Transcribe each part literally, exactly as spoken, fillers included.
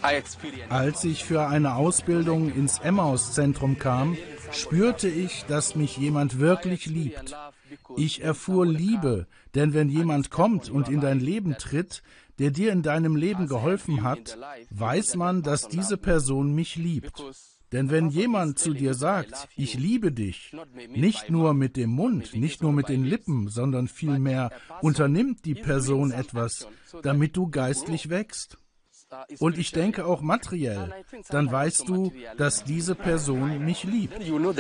Als ich für eine Ausbildung ins Emmaus-Zentrum kam, spürte ich, dass mich jemand wirklich liebt. Ich erfuhr Liebe, denn wenn jemand kommt und in dein Leben tritt, der dir in deinem Leben geholfen hat, weiß man, dass diese Person mich liebt. Denn wenn jemand zu dir sagt, ich liebe dich, nicht nur mit dem Mund, nicht nur mit den Lippen, sondern vielmehr unternimmt die Person etwas, damit du geistlich wächst. Und ich denke auch materiell, dann weißt du, dass diese Person mich liebt.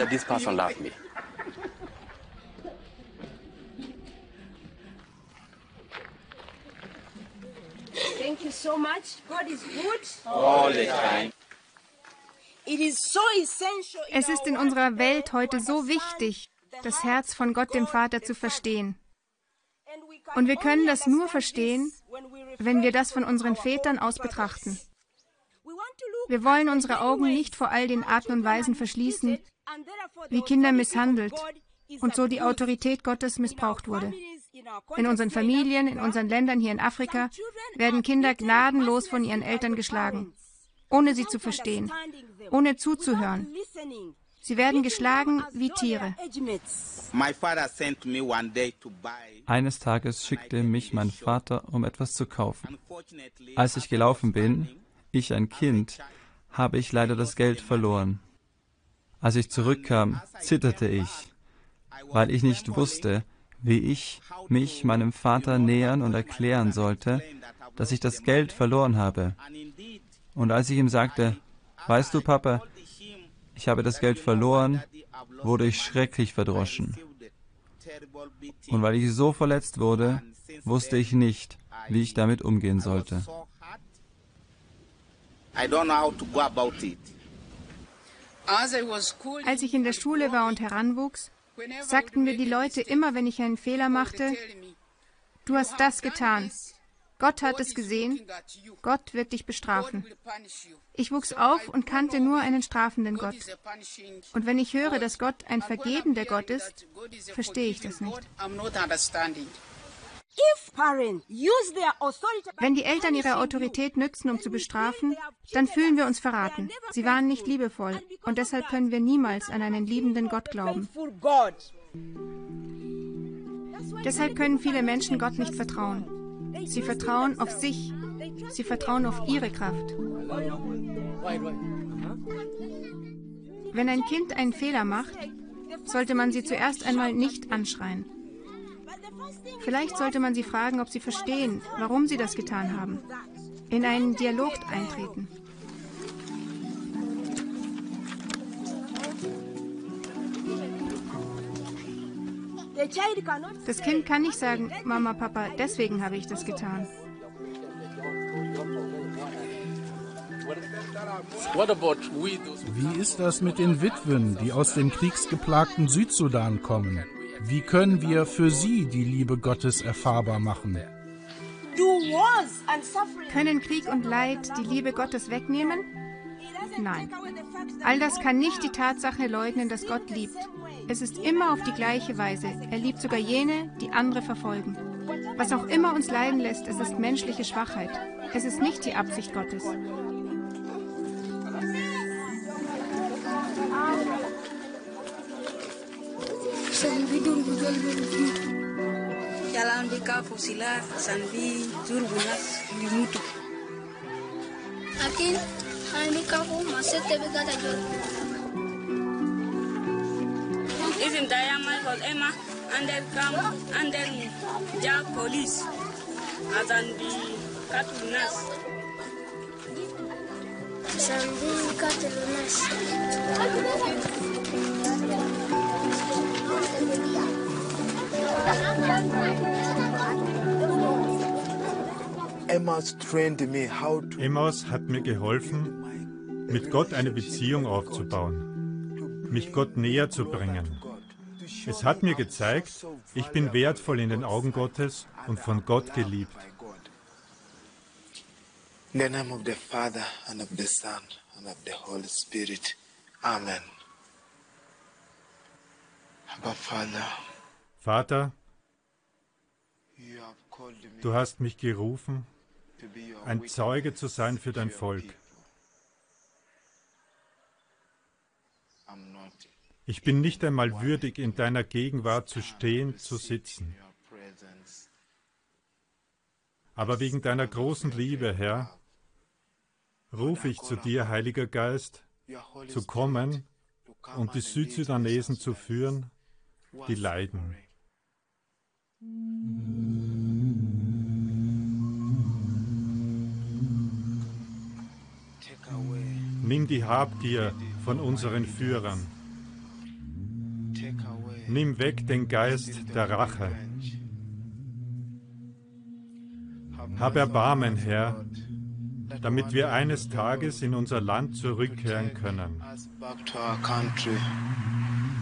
Thank you so much. God is good. All the time. It is so essential. Es ist in unserer Welt heute so wichtig, das Herz von Gott dem Vater zu verstehen. Und wir können das nur verstehen, wenn wir das von unseren Vätern aus betrachten. Wir wollen unsere Augen nicht vor all den Arten und Weisen verschließen, wie Kinder misshandelt und so die Autorität Gottes missbraucht wurde. In unseren Familien, in unseren Ländern hier in Afrika werden Kinder gnadenlos von ihren Eltern geschlagen, ohne sie zu verstehen, ohne zuzuhören. Sie werden geschlagen wie Tiere. Eines Tages schickte mich mein Vater, um etwas zu kaufen. Als ich gelaufen bin, ich ein Kind, habe ich leider das Geld verloren. Als ich zurückkam, zitterte ich, weil ich nicht wusste, wie ich mich meinem Vater nähern und erklären sollte, dass ich das Geld verloren habe. Und als ich ihm sagte, weißt du, Papa, ich habe das Geld verloren, wurde ich schrecklich verdroschen. Und weil ich so verletzt wurde, wusste ich nicht, wie ich damit umgehen sollte. Als ich in der Schule war und heranwuchs, sagten mir die Leute immer, wenn ich einen Fehler machte, du hast das getan. Gott hat es gesehen. Gott wird dich bestrafen. Ich wuchs auf und kannte nur einen strafenden Gott. Und wenn ich höre, dass Gott ein vergebender Gott ist, verstehe ich das nicht. Wenn die Eltern ihre Autorität nützen, um zu bestrafen, dann fühlen wir uns verraten. Sie waren nicht liebevoll und deshalb können wir niemals an einen liebenden Gott glauben. Deshalb können viele Menschen Gott nicht vertrauen. Sie vertrauen auf sich. Sie vertrauen auf ihre Kraft. Wenn ein Kind einen Fehler macht, sollte man sie zuerst einmal nicht anschreien. Vielleicht sollte man sie fragen, ob sie verstehen, warum sie das getan haben. In einen Dialog eintreten. Das Kind kann nicht sagen, Mama, Papa, deswegen habe ich das getan. Wie ist das mit den Witwen, die aus dem kriegsgeplagten Südsudan kommen? Wie können wir für sie die Liebe Gottes erfahrbar machen? Können Krieg und Leid die Liebe Gottes wegnehmen? Nein. All das kann nicht die Tatsache leugnen, dass Gott liebt. Es ist immer auf die gleiche Weise. Er liebt sogar jene, die andere verfolgen. Was auch immer uns leiden lässt, es ist menschliche Schwachheit. Es ist nicht die Absicht Gottes. Even Diana Michael Emma and then come and then Jack police as an the Catunas. Sandy Catunas. Emmaus hat mir geholfen, mit Gott eine Beziehung aufzubauen, mich Gott näher zu bringen. Es hat mir gezeigt, ich bin wertvoll in den Augen Gottes und von Gott geliebt. In the name of the Father and of the Son and of the Holy Spirit. Amen. Aber Vater, Vater, du hast mich gerufen, ein Zeuge zu sein für dein Volk. Ich bin nicht einmal würdig, in deiner Gegenwart zu stehen, zu sitzen. Aber wegen deiner großen Liebe, Herr, rufe ich zu dir, Heiliger Geist, zu kommen und die Südsudanesen zu führen, die leiden. Nimm die Habgier von unseren Führern. Nimm weg den Geist der Rache. Hab Erbarmen, Herr, damit wir eines Tages in unser Land zurückkehren können.